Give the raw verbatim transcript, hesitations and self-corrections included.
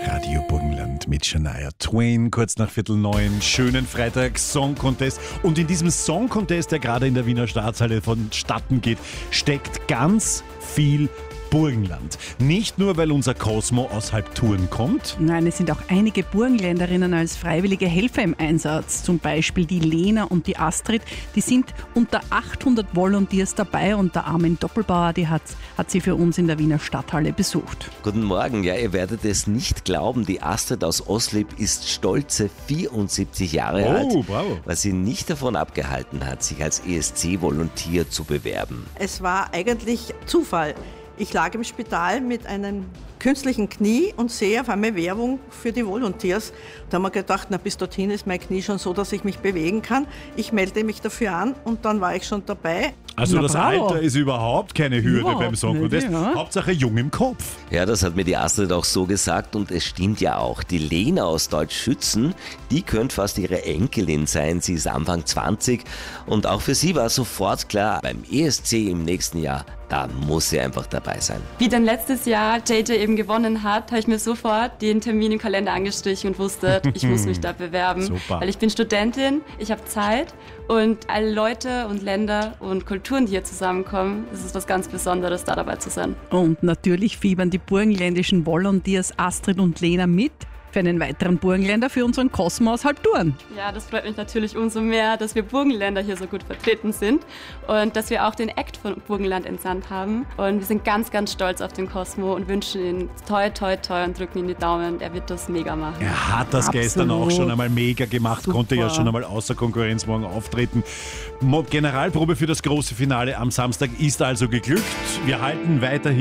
Radio Burgenland mit Shania Twain, kurz nach Viertel neun, schönen Freitag, Song Contest. Und in diesem Song Contest, der gerade in der Wiener Staatshalle vonstatten geht, steckt ganz viel Burgenland. Nicht nur, weil unser Cosmo aus Halbtouren kommt. Nein, es sind auch einige Burgenländerinnen als freiwillige Helfer im Einsatz. Zum Beispiel die Lena und die Astrid. Die sind unter achthundert Volunteers dabei und der Armin Doppelbauer, die hat, hat sie für uns in der Wiener Stadthalle besucht. Guten Morgen, ja, ihr werdet es nicht glauben, die Astrid aus Oslip ist stolze vierundsiebzig Jahre Oh, alt, wow. was sie nicht davon abgehalten hat, sich als E S C-Volontier zu bewerben. Es war eigentlich Zufall. Ich lag im Spital mit einem künstlichen Knie und sehe auf einmal Werbung für die Volunteers. Da haben wir gedacht, na, bis dorthin ist mein Knie schon so, dass ich mich bewegen kann. Ich melde mich dafür an und dann war ich schon dabei. Also Na, das bravo. Alter ist überhaupt keine Hürde Überhaupt beim Song nicht, Contest. ja. Hauptsache jung im Kopf. Ja, das hat mir die Astrid auch so gesagt und es stimmt ja auch. Die Lena aus Deutsch-Schützen, die könnte fast ihre Enkelin sein. Sie ist Anfang zwanzig und auch für sie war sofort klar, beim E S C im nächsten Jahr, da muss sie einfach dabei sein. Wie dann letztes Jahr J J eben gewonnen hat, habe ich mir sofort den Termin im Kalender angestrichen und wusste, ich muss mich da bewerben. Super. Weil ich bin Studentin, ich habe Zeit und alle Leute und Länder und Kulturen, die hier zusammenkommen, es ist was ganz Besonderes, da dabei zu sein. Und natürlich fiebern die burgenländischen Volunteers Astrid und Lena mit für einen weiteren Burgenländer für unseren Cosmo aus Halbtouren. Ja, das freut mich natürlich umso mehr, dass wir Burgenländer hier so gut vertreten sind und dass wir auch den Act von Burgenland entsandt haben. Und wir sind ganz, ganz stolz auf den Cosmo und wünschen ihn toi, toi, toi und drücken ihm die Daumen. Er wird das mega machen. Er hat das Absolut. gestern auch schon einmal mega gemacht, Super. konnte ja schon einmal außer Konkurrenz morgen auftreten. Mo- Generalprobe für das große Finale am Samstag ist also geglückt. Wir halten weiterhin